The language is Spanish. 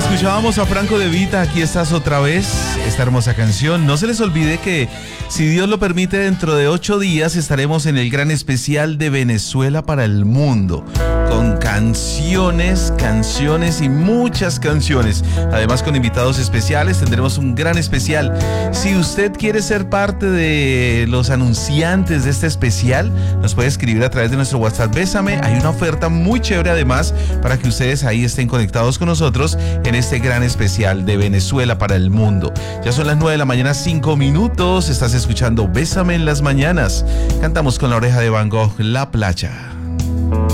Escuchábamos a Franco De Vita, Aquí estás otra vez, esta hermosa canción. No se les olvide que, si Dios lo permite, dentro de 8 días estaremos en el gran especial de Venezuela para el mundo, con canciones y muchas canciones. Además, con invitados especiales, tendremos un gran especial. Si usted quiere ser parte de los anunciantes de este especial, nos puede escribir a través de nuestro WhatsApp Bésame. Hay una oferta muy chévere además para que ustedes ahí estén conectados con nosotros en este gran especial de Venezuela para el mundo. Ya son las 9 de la mañana, 5 minutos. Estás escuchando Bésame en las mañanas. Cantamos con la oreja de Van Gogh, La Playa.